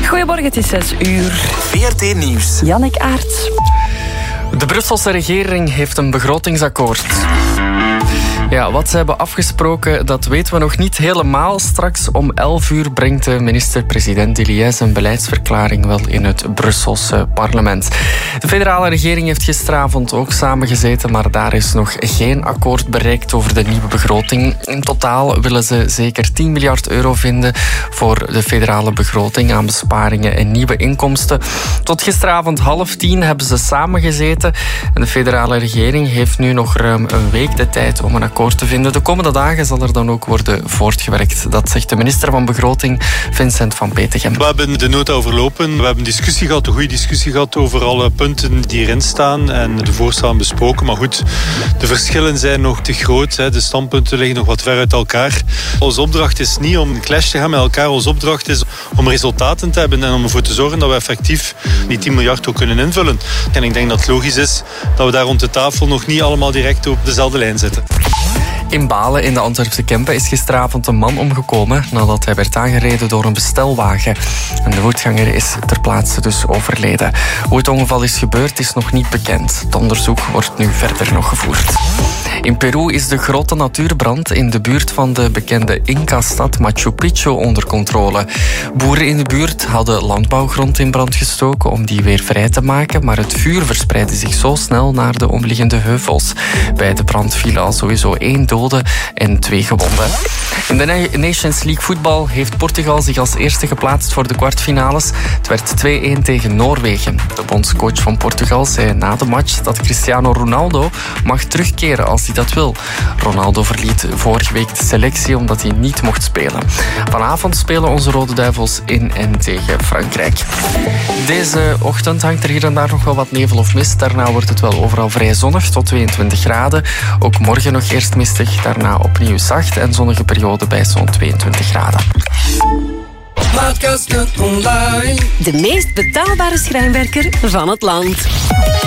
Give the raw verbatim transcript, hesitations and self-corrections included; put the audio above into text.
Goedemorgen, het is zes uur. V R T Nieuws. Jannik Aerts. De Brusselse regering heeft een begrotingsakkoord. Ja, wat ze hebben afgesproken, dat weten we nog niet helemaal. Straks om elf uur brengt de minister-president Dillier zijn beleidsverklaring wel in het Brusselse parlement. De federale regering heeft gisteravond ook samengezeten, maar daar is nog geen akkoord bereikt over de nieuwe begroting. In totaal willen ze zeker tien miljard euro vinden voor de federale begroting aan besparingen en nieuwe inkomsten. Tot gisteravond half tien hebben ze samengezeten en de federale regering heeft nu nog ruim een week de tijd om een akkoord te vinden. De komende dagen zal er dan ook worden voortgewerkt. Dat zegt de minister van Begroting, Vincent Van Petegem. We hebben de nota overlopen. We hebben discussie gehad, een goede discussie gehad over alle punten die erin staan en de voorstellen besproken. Maar goed, de verschillen zijn nog te groot. De standpunten liggen nog wat ver uit elkaar. Onze opdracht is niet om een clash te gaan met elkaar. Onze opdracht is om resultaten te hebben en om ervoor te zorgen dat we effectief die tien miljard ook kunnen invullen. En ik denk dat het logisch is dat we daar rond de tafel nog niet allemaal direct op dezelfde lijn zitten. In Balen in de Antwerpse Kempen is gisteravond een man omgekomen nadat hij werd aangereden door een bestelwagen. En de voetganger is ter plaatse dus overleden. Hoe het ongeval is gebeurd is nog niet bekend. Het onderzoek wordt nu verder nog gevoerd. In Peru is de grote natuurbrand in de buurt van de bekende Inca-stad Machu Picchu onder controle. Boeren in de buurt hadden landbouwgrond in brand gestoken om die weer vrij te maken, maar het vuur verspreidde zich zo snel naar de omliggende heuvels. Bij de brand vielen al sowieso één dode en twee gewonden. In de Nations League voetbal heeft Portugal zich als eerste geplaatst voor de kwartfinales. Het werd twee-een tegen Noorwegen. De bondscoach van Portugal zei na de match dat Cristiano Ronaldo mag terugkeren als hij dat wil. Ronaldo verliet vorige week de selectie omdat hij niet mocht spelen. Vanavond spelen onze Rode Duivels in en tegen Frankrijk. Deze ochtend hangt er hier en daar nog wel wat nevel of mist. Daarna wordt het wel overal vrij zonnig tot tweeëntwintig graden. Ook morgen nog eerst mistig, daarna opnieuw zacht en zonnige periode bij zo'n tweeëntwintig graden. De meest betaalbare schrijnwerker van het land.